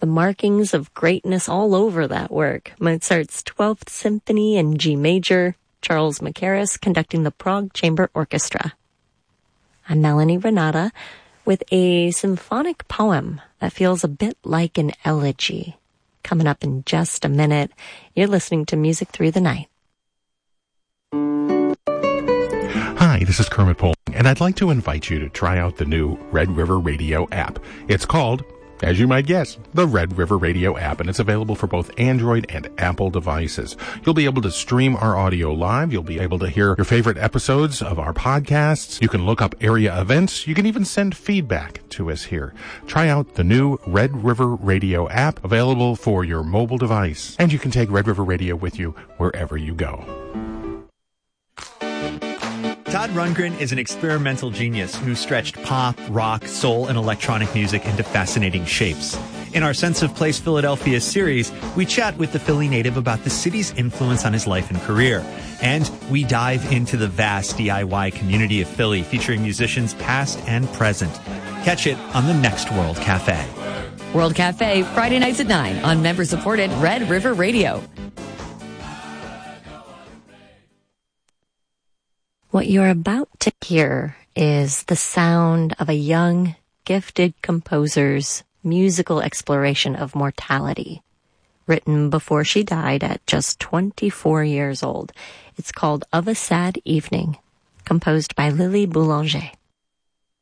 The markings of greatness all over that work. Mozart's 12th Symphony in G major, Charles Mackerras conducting the Prague Chamber Orchestra. I'm Melanie Renata with a symphonic poem that feels a bit like an elegy. Coming up in just a minute, you're listening to Music Through the Night. Hi, this is Kermit Poling, and I'd like to invite you to try out the new Red River Radio app. It's called, as you might guess, the Red River Radio app, and it's available for both Android and Apple devices. You'll be able to stream our audio live. You'll be able to hear your favorite episodes of our podcasts. You can look up area events. You can even send feedback to us here. Try out the new Red River Radio app, available for your mobile device, and you can take Red River Radio with you wherever you go. Todd Rundgren is an experimental genius who stretched pop, rock, soul, and electronic music into fascinating shapes. In our Sense of Place Philadelphia series, we chat with the Philly native about the city's influence on his life and career. And we dive into the vast DIY community of Philly, featuring musicians past and present. Catch it on the next World Cafe. World Cafe, Friday nights at 9 on member-supported Red River Radio. What you're about to hear is the sound of a young, gifted composer's musical exploration of mortality, written before she died at just 24 years old. It's called Of a Sad Evening, composed by Lily Boulanger.